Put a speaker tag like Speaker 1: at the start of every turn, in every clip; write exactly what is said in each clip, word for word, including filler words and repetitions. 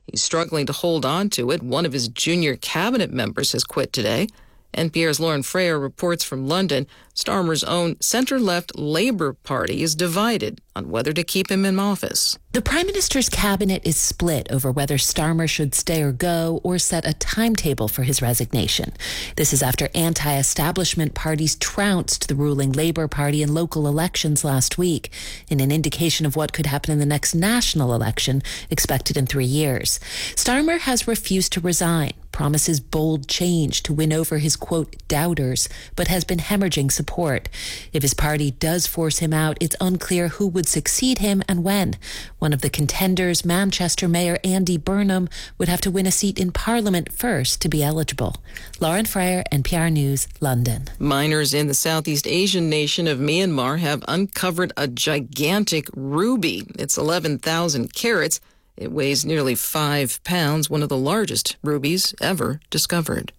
Speaker 1: He's struggling to hold on to it. One of his junior cabinet members has quit today. N P R's Lauren Freyer reports from London. Starmer's own centre-left Labour Party is divided on whether to keep him in office.
Speaker 2: The Prime Minister's cabinet is split over whether Starmer should stay or go, or set a timetable for his resignation. This is after anti-establishment parties trounced the ruling Labour Party in local elections last week, in an indication of what could happen in the next national election, expected in three years. Starmer has refused to resign, promises bold change to win over his, quote, doubters, but has been hemorrhaging support. If his party does force him out, it's unclear who would succeed him and when. One of the contenders, Manchester Mayor Andy Burnham, would have to win a seat in Parliament first to be eligible. Lauren Freyer, N P R News, London.
Speaker 1: Miners in the Southeast Asian nation of Myanmar have uncovered a gigantic ruby. It's eleven thousand carats. It weighs nearly five pounds, one of the largest rubies ever discovered.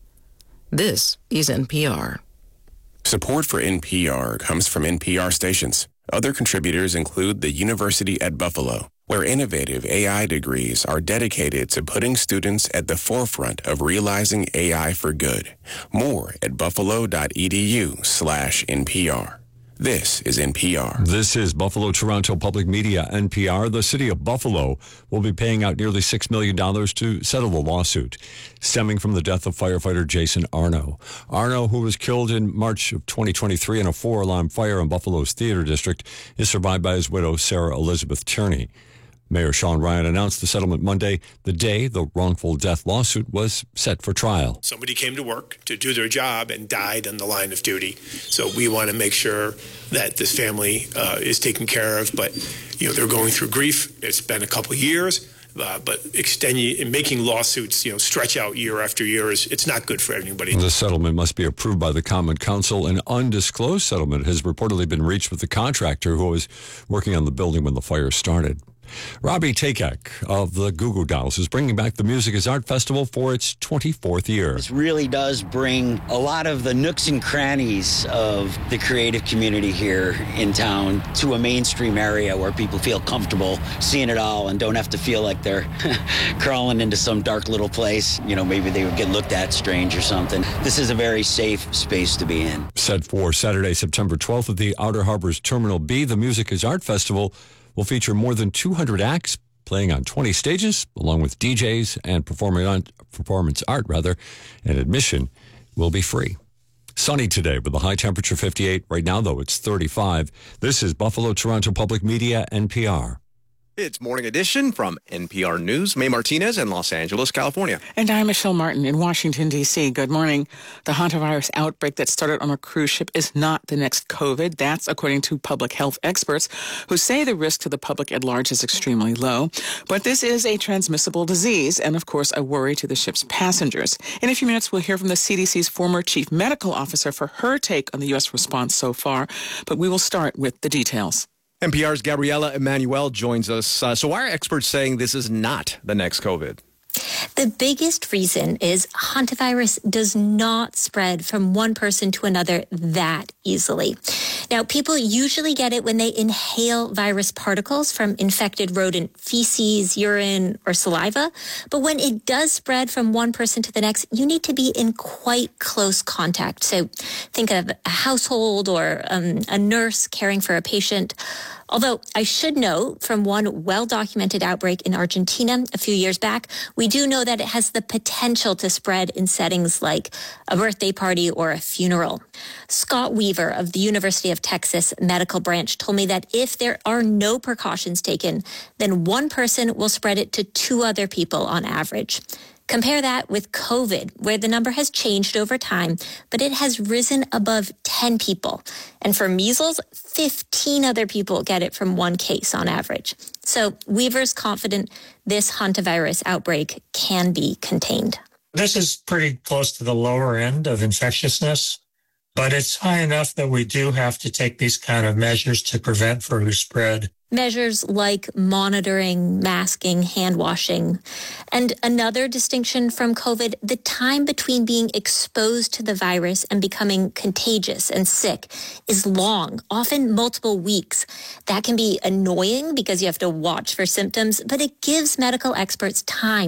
Speaker 1: This is N P R.
Speaker 3: Support for N P R comes from N P R stations. Other contributors include the University at Buffalo, where innovative A I degrees are dedicated to putting students at the forefront of realizing A I for good. More at buffalo.edu slash NPR. This is N P R.
Speaker 4: This is Buffalo Toronto Public Media, N P R. The city of Buffalo will be paying out nearly six million dollars to settle the lawsuit stemming from the death of firefighter Jason Arno. Arno, who was killed in March of twenty twenty-three in a four-alarm fire in Buffalo's Theater District, is survived by his widow, Sarah Elizabeth Tierney. Mayor Sean Ryan announced the settlement Monday, the day the wrongful death lawsuit was set for trial.
Speaker 5: Somebody came to work to do their job and died on the line of duty. So we want to make sure that this family uh, is taken care of. But, you know, they're going through grief. It's been a couple of years. Uh, but extending, making lawsuits, you know, stretch out year after year, is it's not good for anybody.
Speaker 4: The settlement must be approved by the Common Council. An undisclosed settlement has reportedly been reached with the contractor who was working on the building when the fire started. Robbie Takek of the Goo Goo Dolls is bringing back the Music is Art Festival for its twenty-fourth year.
Speaker 6: This really does bring a lot of the nooks and crannies of the creative community here in town to a mainstream area where people feel comfortable seeing it all and don't have to feel like they're crawling into some dark little place. You know, maybe they would get looked at strange or something. This is a very safe space to be in.
Speaker 4: Set for Saturday, September twelfth at the Outer Harbors Terminal B, the Music is Art Festival will feature more than two hundred acts playing on twenty stages, along with D Js and performance art, rather, and admission will be free. Sunny today with a high temperature fifty-eight. Right now, though, it's thirty-five. This is Buffalo Toronto Public Media, N P R.
Speaker 7: It's Morning Edition from N P R News. May Martinez in Los Angeles, California.
Speaker 8: And I'm Michelle Martin in Washington, D C. Good morning. The hantavirus outbreak that started on a cruise ship is not the next COVID. That's according to public health experts who say the risk to the public at large is extremely low. But this is a transmissible disease and, of course, a worry to the ship's passengers. In a few minutes, we'll hear from the C D C's former chief medical officer for her take on the U S response so far. But we will start with the details.
Speaker 7: N P R's Gabriela Emanuel joins us. Uh, so why are experts saying this is not the next COVID?
Speaker 9: The biggest reason is hantavirus does not spread from one person to another that easily. Now, people usually get it when they inhale virus particles from infected rodent feces, urine, or saliva. But when it does spread from one person to the next, you need to be in quite close contact. So think of a household or um, a nurse caring for a patient. Although I should note from one well-documented outbreak in Argentina a few years back, we do know that it has the potential to spread in settings like a birthday party or a funeral. Scott Weaver of the University of Texas Medical Branch told me that if there are no precautions taken, then one person will spread it to two other people on average. Compare that with COVID, where the number has changed over time, but it has risen above ten people. And for measles, fifteen other people get it from one case on average. So Weaver's confident this hantavirus outbreak can be contained.
Speaker 10: This is pretty close to the lower end of infectiousness, but it's high enough that we do have to take these kind of measures to prevent further spread.
Speaker 9: Measures like monitoring, masking, hand washing. And another distinction from COVID, the time between being exposed to the virus and becoming contagious and sick is long, often multiple weeks. That can be annoying because you have to watch for symptoms, but it gives medical experts time